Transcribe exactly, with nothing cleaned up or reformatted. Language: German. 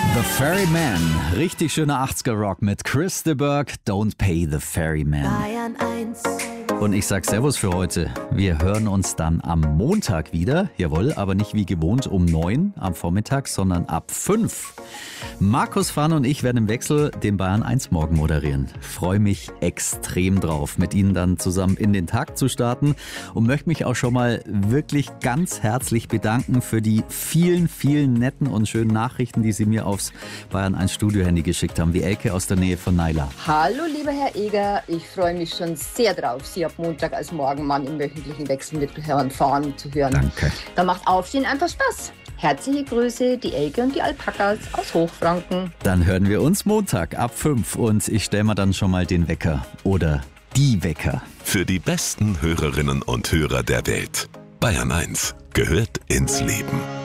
The Ferryman, richtig schöner achtziger-Rock mit Chris de Burgh, Don't Pay the Ferryman. Bayern eins. Und ich sag Servus für heute. Wir hören uns dann am Montag wieder. Jawohl, aber nicht wie gewohnt um neun am Vormittag, sondern ab fünf. Markus Fahn und ich werden im Wechsel den Bayern eins Morgen moderieren. Freue mich extrem drauf, mit Ihnen dann zusammen in den Tag zu starten und möchte mich auch schon mal wirklich ganz herzlich bedanken für die vielen, vielen netten und schönen Nachrichten, die Sie mir aufs Bayern eins Studio-Handy geschickt haben. Die Elke aus der Nähe von Naila. Hallo lieber Herr Eger, ich freue mich schon sehr drauf, Sie ab Montag als Morgenmann im wöchentlichen Wechsel mit Herrn Fahn zu hören. Danke. Da macht Aufstehen einfach Spaß. Herzliche Grüße, die Elke und die Alpakas aus Hochfranken. Dann hören wir uns Montag ab fünf und ich stelle mir dann schon mal den Wecker oder die Wecker. Für die besten Hörerinnen und Hörer der Welt. Bayern eins gehört ins Leben.